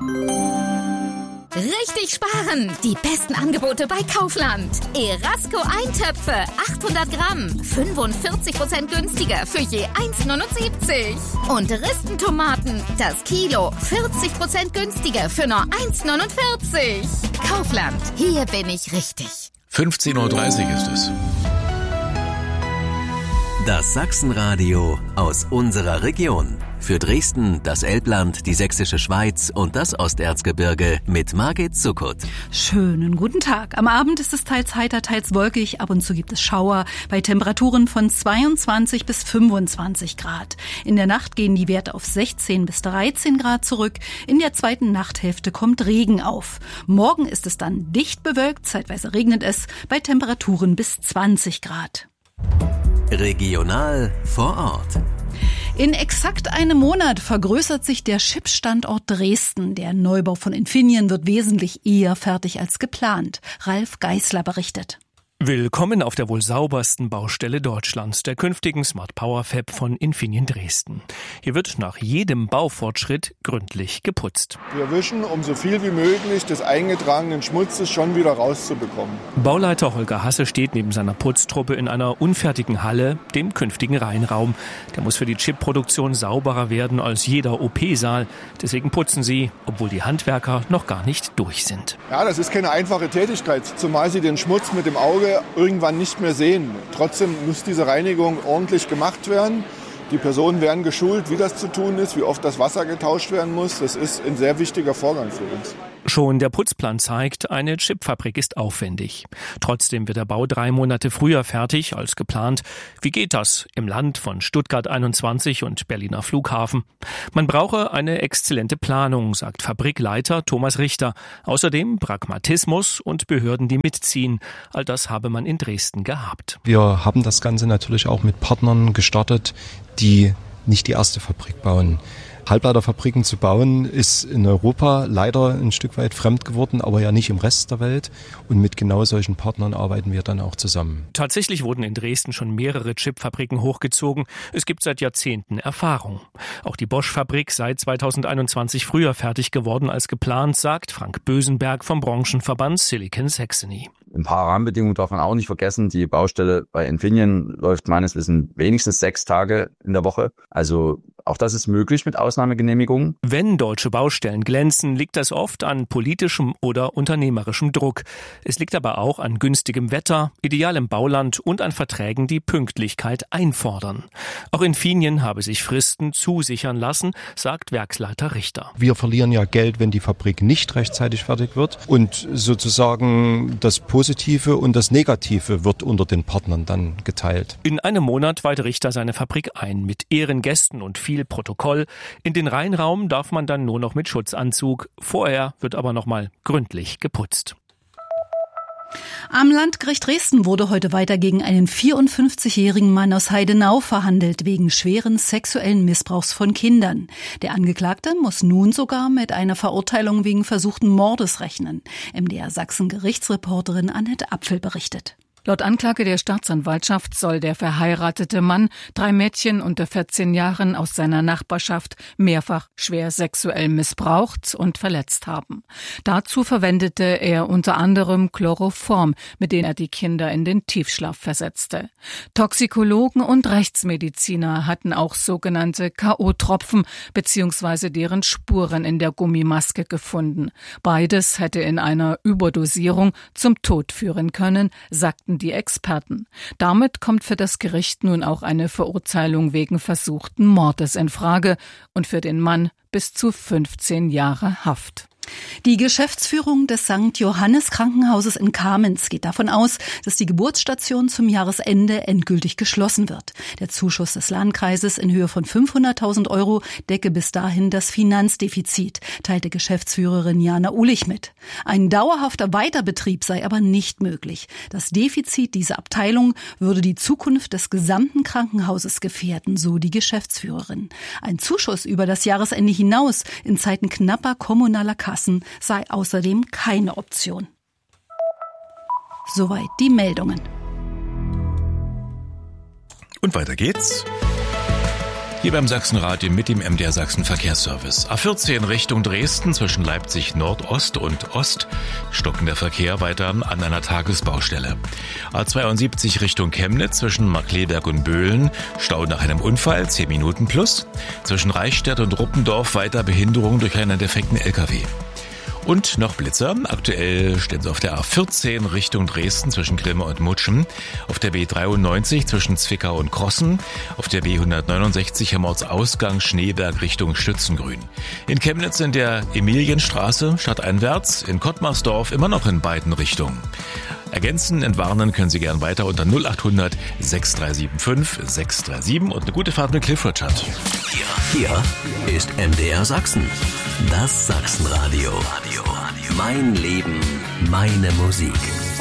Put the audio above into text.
Richtig sparen! Die besten Angebote bei Kaufland. Erasco Eintöpfe, 800 Gramm, 45% günstiger für je 1,79. Und Ristentomaten, das Kilo, 40% günstiger für nur 1,49. Kaufland, hier bin ich richtig. 15.30 Uhr ist es. Das Sachsenradio aus unserer Region. Für Dresden, das Elbland, die Sächsische Schweiz und das Osterzgebirge mit Margit Zuckert. Schönen guten Tag. Am Abend ist es teils heiter, teils wolkig. Ab und zu gibt es Schauer bei Temperaturen von 22 bis 25 Grad. In der Nacht gehen die Werte auf 16 bis 13 Grad zurück. In der zweiten Nachthälfte kommt Regen auf. Morgen ist es dann dicht bewölkt, zeitweise regnet es, bei Temperaturen bis 20 Grad. Regional vor Ort. In exakt einem Monat vergrößert sich der Chipstandort Dresden. Der Neubau von Infineon wird wesentlich eher fertig als geplant. Ralf Geißler berichtet. Willkommen auf der wohl saubersten Baustelle Deutschlands, der künftigen Smart Power Fab von Infineon Dresden. Hier wird nach jedem Baufortschritt gründlich geputzt. Wir wischen, um so viel wie möglich des eingetragenen Schmutzes schon wieder rauszubekommen. Bauleiter Holger Hasse steht neben seiner Putztruppe in einer unfertigen Halle, dem künftigen Reinraum. Der muss für die Chipproduktion sauberer werden als jeder OP-Saal. Deswegen putzen sie, obwohl die Handwerker noch gar nicht durch sind. Ja, das ist keine einfache Tätigkeit, zumal sie den Schmutz mit dem Auge irgendwann nicht mehr sehen. Trotzdem muss diese Reinigung ordentlich gemacht werden. Die Personen werden geschult, wie das zu tun ist, wie oft das Wasser getauscht werden muss. Das ist ein sehr wichtiger Vorgang für uns. Schon der Putzplan zeigt, eine Chipfabrik ist aufwendig. Trotzdem wird der Bau 3 Monate früher fertig als geplant. Wie geht das im Land von Stuttgart 21 und Berliner Flughafen? Man brauche eine exzellente Planung, sagt Fabrikleiter Thomas Richter. Außerdem Pragmatismus und Behörden, die mitziehen. All das habe man in Dresden gehabt. Wir haben das Ganze natürlich auch mit Partnern gestartet, die nicht die erste Fabrik bauen. Halbleiterfabriken zu bauen ist in Europa leider ein Stück weit fremd geworden, aber ja nicht im Rest der Welt. Und mit genau solchen Partnern arbeiten wir dann auch zusammen. Tatsächlich wurden in Dresden schon mehrere Chipfabriken hochgezogen. Es gibt seit Jahrzehnten Erfahrung. Auch die Bosch-Fabrik sei 2021 früher fertig geworden als geplant, sagt Frank Bösenberg vom Branchenverband Silicon Saxony. Ein paar Rahmenbedingungen darf man auch nicht vergessen. Die Baustelle bei Infineon läuft meines Wissens wenigstens 6 Tage in der Woche. Also auch das ist möglich mit Ausnahmegenehmigungen. Wenn deutsche Baustellen glänzen, liegt das oft an politischem oder unternehmerischem Druck. Es liegt aber auch an günstigem Wetter, idealem Bauland und an Verträgen, die Pünktlichkeit einfordern. Auch Infineon habe sich Fristen zusichern lassen, sagt Werksleiter Richter. Wir verlieren ja Geld, wenn die Fabrik nicht rechtzeitig fertig wird. Und sozusagen das Positive und das Negative wird unter den Partnern dann geteilt. In einem Monat weiht Richter seine Fabrik ein, mit Ehrengästen und viel Protokoll. In den Reinraum darf man dann nur noch mit Schutzanzug. Vorher wird aber nochmal gründlich geputzt. Am Landgericht Dresden wurde heute weiter gegen einen 54-jährigen Mann aus Heidenau verhandelt, wegen schweren sexuellen Missbrauchs von Kindern. Der Angeklagte muss nun sogar mit einer Verurteilung wegen versuchten Mordes rechnen. MDR Sachsen Gerichtsreporterin Annette Apfel berichtet. Laut Anklage der Staatsanwaltschaft soll der verheiratete Mann 3 Mädchen unter 14 Jahren aus seiner Nachbarschaft mehrfach schwer sexuell missbraucht und verletzt haben. Dazu verwendete er unter anderem Chloroform, mit dem er die Kinder in den Tiefschlaf versetzte. Toxikologen und Rechtsmediziner hatten auch sogenannte K.O.-Tropfen bzw. deren Spuren in der Gummimaske gefunden. Beides hätte in einer Überdosierung zum Tod führen können, sagten die Experten. Damit kommt für das Gericht nun auch eine Verurteilung wegen versuchten Mordes in Frage und für den Mann bis zu 15 Jahre Haft. Die Geschäftsführung des St. Johannes Krankenhauses in Kamenz geht davon aus, dass die Geburtsstation zum Jahresende endgültig geschlossen wird. Der Zuschuss des Landkreises in Höhe von 500.000 € decke bis dahin das Finanzdefizit, teilte Geschäftsführerin Jana Ulich mit. Ein dauerhafter Weiterbetrieb sei aber nicht möglich. Das Defizit dieser Abteilung würde die Zukunft des gesamten Krankenhauses gefährden, so die Geschäftsführerin. Ein Zuschuss über das Jahresende hinaus in Zeiten knapper kommunaler Kassen sei außerdem keine Option. Soweit die Meldungen. Und weiter geht's. Hier beim Sachsenradio mit dem MDR Sachsen Verkehrsservice. A14 Richtung Dresden zwischen Leipzig Nordost und Ost stockender Verkehr weiter an einer Tagesbaustelle. A72 Richtung Chemnitz zwischen Markkleeberg und Böhlen Stau nach einem Unfall, 10 Minuten plus. Zwischen Reichstätt und Ruppendorf weiter Behinderung durch einen defekten LKW. Und noch Blitzer. Aktuell stehen sie auf der A14 Richtung Dresden zwischen Grimme und Mutschen, auf der B93 zwischen Zwickau und Krossen, auf der B169 Hermortsausgang Schneeberg Richtung Stützengrün. In Chemnitz in der Emilienstraße stadteinwärts, in Kottmarsdorf immer noch in beiden Richtungen. Ergänzen, entwarnen können Sie gern weiter unter 0800 6375 637 und eine gute Fahrt mit Clifford hat. Hier ist MDR Sachsen. Das Sachsenradio. Mein Leben, meine Musik.